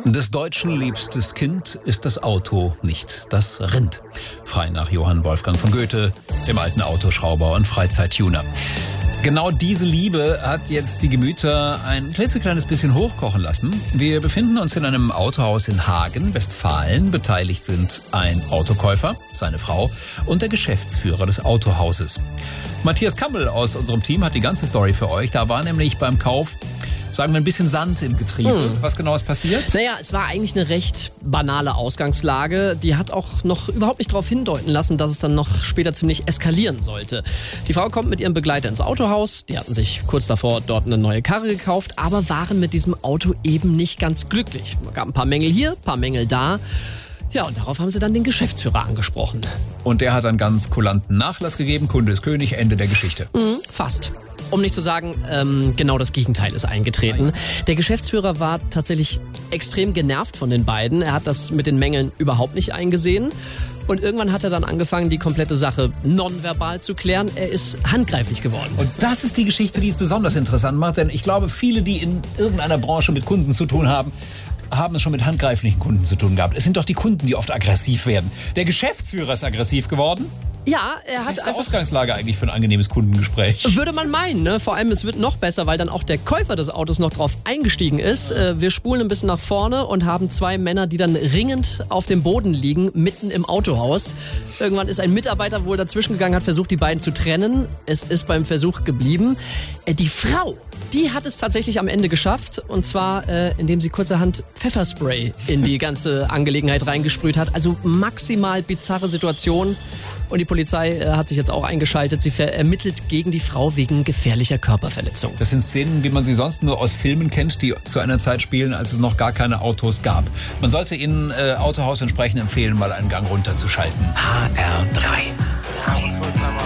Des Deutschen liebstes Kind ist das Auto, nicht das Rind. Frei nach Johann Wolfgang von Goethe, dem alten Autoschrauber und Freizeittuner. Genau diese Liebe hat jetzt die Gemüter ein klitzekleines bisschen hochkochen lassen. Wir befinden uns in einem Autohaus in Hagen, Westfalen. Beteiligt sind ein Autokäufer, seine Frau und der Geschäftsführer des Autohauses. Matthias Kammel aus unserem Team hat die ganze Story für euch. Da war nämlich beim Kauf, sagen wir, ein bisschen Sand im Getriebe. Was genau ist passiert? Naja, es war eigentlich eine recht banale Ausgangslage. Die hat auch noch überhaupt nicht darauf hindeuten lassen, dass es dann noch später ziemlich eskalieren sollte. Die Frau kommt mit ihrem Begleiter ins Autohaus. Die hatten sich kurz davor dort eine neue Karre gekauft, aber waren mit diesem Auto eben nicht ganz glücklich. Es gab ein paar Mängel hier, ein paar Mängel da. Ja, und darauf haben sie dann den Geschäftsführer angesprochen. Und der hat einen ganz kulanten Nachlass gegeben. Kunde ist König, Ende der Geschichte. Fast. Um nicht zu sagen, genau das Gegenteil ist eingetreten. Der Geschäftsführer war tatsächlich extrem genervt von den beiden. Er hat das mit den Mängeln überhaupt nicht eingesehen. Und irgendwann hat er dann angefangen, die komplette Sache nonverbal zu klären. Er ist handgreiflich geworden. Und das ist die Geschichte, die es besonders interessant macht. Denn ich glaube, viele, die in irgendeiner Branche mit Kunden zu tun haben es schon mit handgreiflichen Kunden zu tun gehabt. Es sind doch die Kunden, die oft aggressiv werden. Der Geschäftsführer ist aggressiv geworden. Ja, er hat Beste Ausgangslage eigentlich für ein angenehmes Kundengespräch. Würde man meinen, ne? Vor allem, es wird noch besser, weil dann auch der Käufer des Autos noch drauf eingestiegen ist. Wir spulen ein bisschen nach vorne und haben zwei Männer, die dann ringend auf dem Boden liegen, mitten im Autohaus. Irgendwann ist ein Mitarbeiter wohl dazwischen gegangen, hat versucht, die beiden zu trennen. Es ist beim Versuch geblieben. Die Frau, die hat es tatsächlich am Ende geschafft. Und zwar, indem sie kurzerhand Pfefferspray in die ganze Angelegenheit reingesprüht hat. Also maximal bizarre Situation. Und die Polizei hat sich jetzt auch eingeschaltet. Sie ermittelt gegen die Frau wegen gefährlicher Körperverletzung. Das sind Szenen, wie man sie sonst nur aus Filmen kennt, die zu einer Zeit spielen, als es noch gar keine Autos gab. Man sollte Ihnen Autohaus entsprechend empfehlen, mal einen Gang runterzuschalten. HR3.